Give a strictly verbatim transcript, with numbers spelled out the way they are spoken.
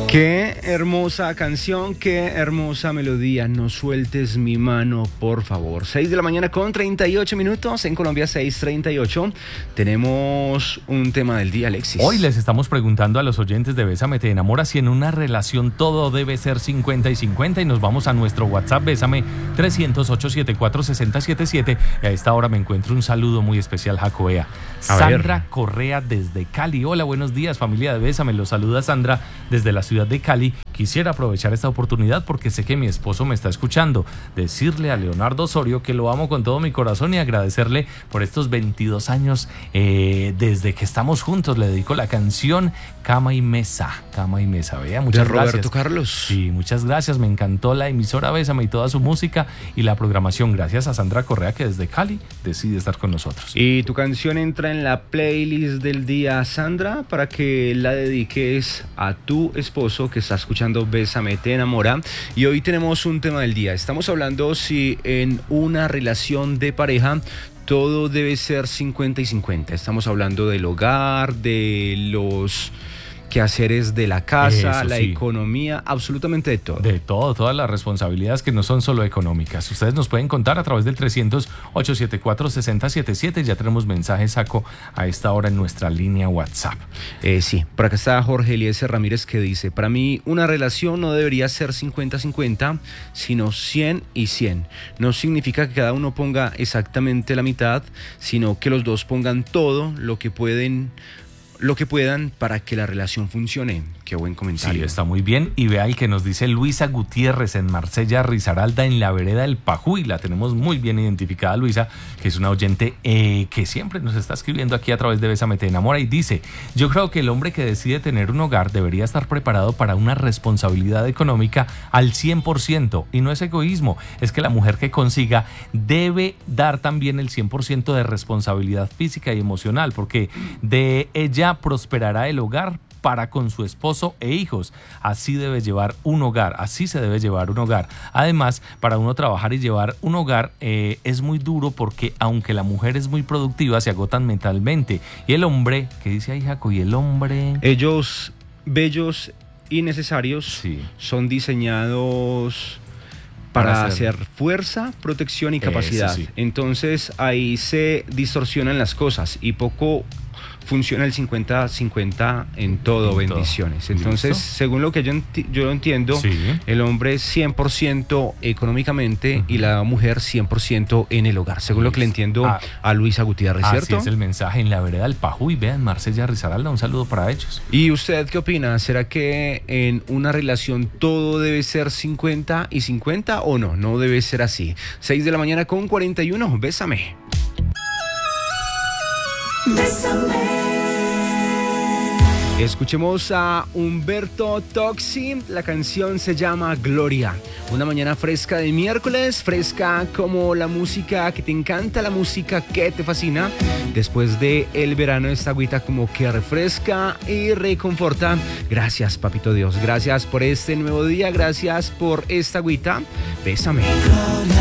Qué hermosa canción, qué hermosa melodía. No sueltes mi mano, por favor. seis de la mañana con treinta y ocho minutos. En Colombia, seis treinta y ocho. Tenemos un tema del día, Alexis. Hoy les estamos preguntando a los oyentes de Bésame Te Enamora si en una relación todo debe ser cincuenta y cincuenta. Y nos vamos a nuestro WhatsApp, Bésame trescientos ocho setenta y cuatro sesenta setenta y siete. Y a esta hora me encuentro un saludo muy especial, Jacobea. Sandra ver. Correa desde Cali. Hola, buenos días, familia de Bésame. Los saluda Sandra desde la ciudad de Cali. Quisiera aprovechar esta oportunidad porque sé que mi esposo me está escuchando. Decirle a Leonardo Osorio que lo amo con todo mi corazón y agradecerle por estos veintidós años eh, desde que estamos juntos. Le dedico la canción Cama y Mesa. Cama y Mesa, vea, muchas de gracias. Roberto Carlos. Sí, muchas gracias. Me encantó la emisora Bésame y toda su música y la programación. Gracias a Sandra Correa que desde Cali decide estar con nosotros. Y tu canción entra en la playlist del día, Sandra, para que la dediques a tu esposo que está escuchando Bésame Te Enamora. Y hoy tenemos un tema del día. Estamos hablando si en una relación de pareja todo debe ser cincuenta y cincuenta. Estamos hablando del hogar, de los quehaceres de la casa, Eso, la sí. economía, absolutamente de todo. De todo, todas las responsabilidades que no son solo económicas. Ustedes nos pueden contar a través del trescientos ocho setenta y cuatro sesenta setenta y siete. Ya tenemos mensajes, Saco, a esta hora en nuestra línea WhatsApp. Eh, sí, por acá está Jorge Eliezer Ramírez que dice: para mí una relación no debería ser cincuenta cincuenta, sino cien y cien. No significa que cada uno ponga exactamente la mitad, sino que los dos pongan todo lo que pueden... lo que puedan para que la relación funcione. Qué buen comentario. Sí, está muy bien. Y vea el que nos dice Luisa Gutiérrez en Marsella, Risaralda, en la vereda del Pajuy. La tenemos muy bien identificada, Luisa, que es una oyente eh, que siempre nos está escribiendo aquí a través de Bésame Te Enamora. Y dice: yo creo que el hombre que decide tener un hogar debería estar preparado para una responsabilidad económica al cien por ciento. Y no es egoísmo, es que la mujer que consiga debe dar también el cien por ciento de responsabilidad física y emocional, porque de ella prosperará el hogar para con su esposo e hijos. Así debe llevar un hogar, así se debe llevar un hogar. Además, para uno trabajar y llevar un hogar eh, es muy duro porque aunque la mujer es muy productiva, se agotan mentalmente. Y el hombre, ¿qué dice ahí, Jaco? Y el hombre... Ellos, bellos y necesarios, sí. son diseñados para, para hacer... hacer fuerza, protección y capacidad. Sí. Entonces ahí se distorsionan las cosas y poco... funciona el cincuenta cincuenta en todo, en bendiciones. Todo. Entonces, ¿listo? Según lo que yo, enti- yo lo entiendo, sí. El hombre es cien por ciento económicamente, uh-huh, y la mujer cien por ciento en el hogar. Según, ¿listo?, lo que le entiendo ah, a Luisa Gutiérrez, ¿cierto? Así es el mensaje en la vereda del Pajuy. Vean, Marsella, Risaralda, un saludo para ellos. ¿Y usted qué opina? ¿Será que en una relación todo debe ser cincuenta y cincuenta o no? No debe ser así. seis de la mañana con cuarenta y uno. Bésame. Bésame. Escuchemos a Humberto Tocci, la canción se llama Gloria. Una mañana fresca de miércoles, fresca como la música que te encanta, la música que te fascina. Después de el verano, esta agüita como que refresca y reconforta. Gracias, papito Dios, gracias por este nuevo día, gracias por esta agüita. Bésame.